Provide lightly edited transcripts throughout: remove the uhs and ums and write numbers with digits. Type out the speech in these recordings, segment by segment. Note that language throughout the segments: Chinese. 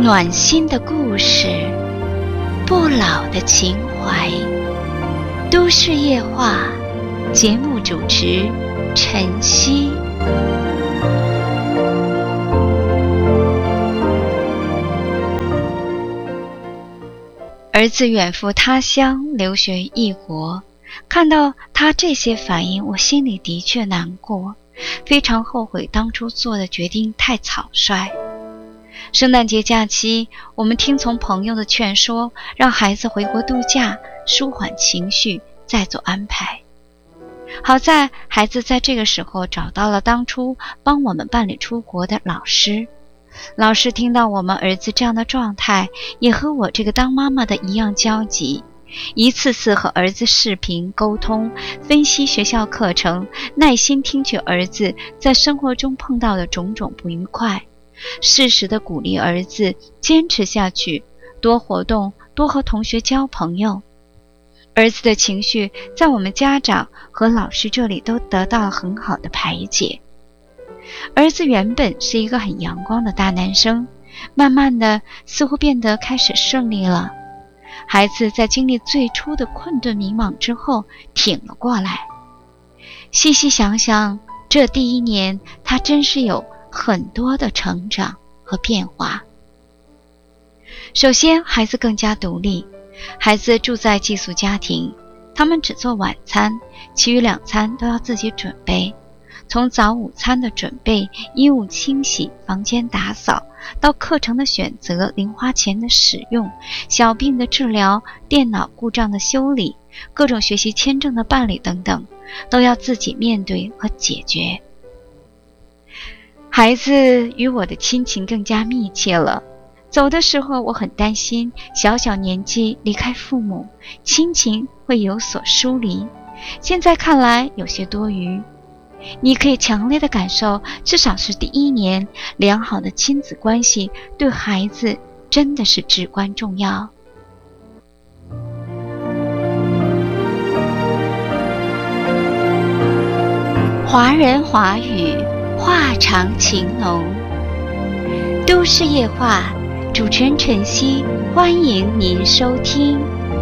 暖心的故事，不老的情怀。都市夜话，节目主持晨曦。儿子远赴他乡，留学于异国，看到他这些反应，我心里的确难过，非常后悔当初做的决定太草率。圣诞节假期，我们听从朋友的劝说，让孩子回国度假，舒缓情绪，再做安排。好在孩子在这个时候找到了当初帮我们办理出国的老师。老师听到我们儿子这样的状态，也和我这个当妈妈的一样焦急，一次次和儿子视频沟通，分析学校课程，耐心听取儿子在生活中碰到的种种不愉快，适时地鼓励儿子坚持下去，多活动，多和同学交朋友。儿子的情绪在我们家长和老师这里都得到了很好的排解。儿子原本是一个很阳光的大男生，慢慢的似乎变得开始顺利了。孩子在经历最初的困顿迷茫之后挺了过来。细细想想，这第一年他真是有很多的成长和变化。首先，孩子更加独立。孩子住在寄宿家庭，他们只做晚餐，其余2餐都要自己准备。从早午餐的准备、衣物清洗、房间打扫，到课程的选择、零花钱的使用、小病的治疗、电脑故障的修理、各种学习签证的办理等等，都要自己面对和解决。孩子与我的亲情更加密切了。走的时候我很担心，小小年纪离开父母，亲情会有所疏离。现在看来有些多余。你可以强烈的感受，至少是第一年，良好的亲子关系对孩子真的是至关重要。华人华语，话长情浓。都市夜话，主持人晨曦，欢迎您收听。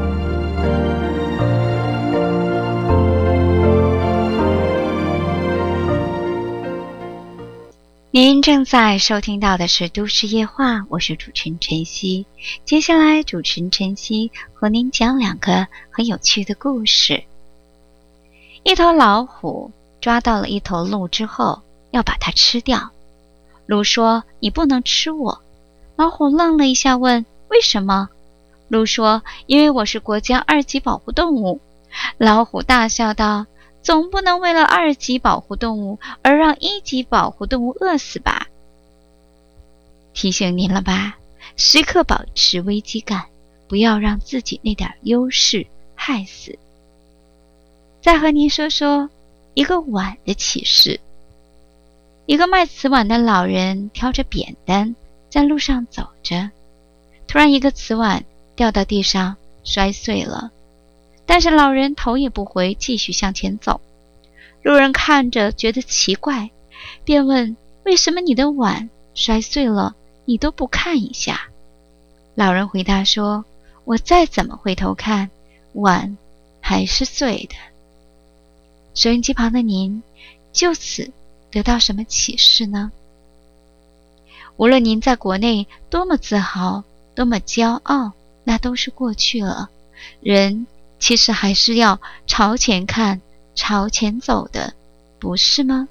您正在收听到的是都市夜话，我是主持人晨曦。接下来主持人晨曦和您讲2个很有趣的故事。一头老虎抓到了一头鹿之后，要把它吃掉。鹿说：“你不能吃我。”老虎愣了一下，问：“为什么？”鹿说：“因为我是国家2级保护动物。”老虎大笑道：“总不能为了2级保护动物而让1级保护动物饿死吧？”提醒您了吧，时刻保持危机感，不要让自己那点优势害死。再和您说说一个碗的启示。一个卖瓷碗的老人挑着扁担在路上走着，突然一个瓷碗掉到地上摔碎了，但是老人头也不回，继续向前走。路人看着觉得奇怪，便问：“为什么你的碗摔碎了，你都不看一下？”老人回答说：“我再怎么回头看，碗还是碎的。”收音机旁的您，就此得到什么启示呢？无论您在国内多么自豪，多么骄傲，那都是过去了。人其实还是要朝前看，朝前走的，不是吗？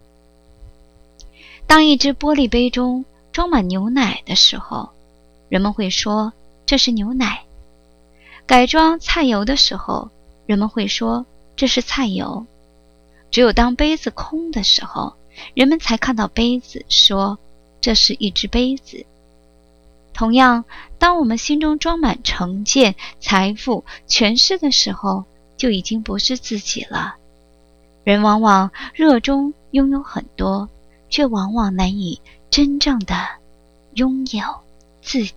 当一只玻璃杯中装满牛奶的时候，人们会说这是牛奶；改装菜油的时候，人们会说这是菜油。只有当杯子空的时候，人们才看到杯子，说这是一只杯子。同样，当我们心中装满成见、财富、权势的时候，就已经不是自己了。人往往热衷拥有很多，却往往难以真正的拥有自